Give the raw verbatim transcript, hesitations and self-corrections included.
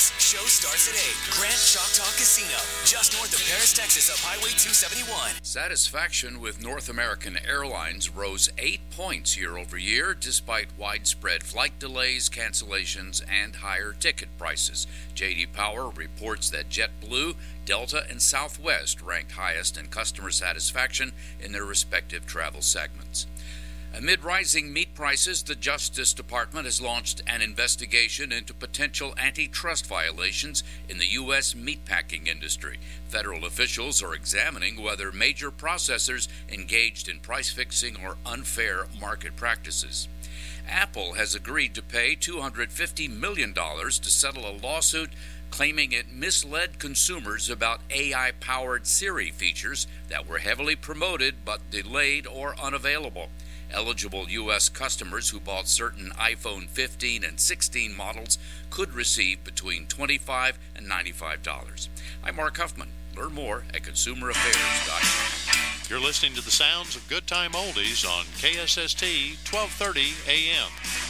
This show starts at eight. Grand Choctaw Casino, just north of Paris, Texas, up Highway two seventy-one. Satisfaction with North American Airlines rose eight points year over year, despite widespread flight delays, cancellations, and higher ticket prices. J D Power reports that JetBlue, Delta, and Southwest ranked highest in customer satisfaction in their respective travel segments. Amid rising meat prices, the Justice Department has launched an investigation into potential antitrust violations in the U S meatpacking industry. Federal officials are examining whether major processors engaged in price fixing or unfair market practices. Apple has agreed to pay two hundred fifty million dollars to settle a lawsuit claiming it misled consumers about A I-powered Siri features that were heavily promoted but delayed or unavailable. Eligible U S customers who bought certain iPhone fifteen and sixteen models could receive between twenty-five dollars and ninety-five dollars. I'm Mark Huffman. Learn more at consumer affairs dot com. You're listening to the sounds of Good Time Oldies on K S S T twelve thirty A M.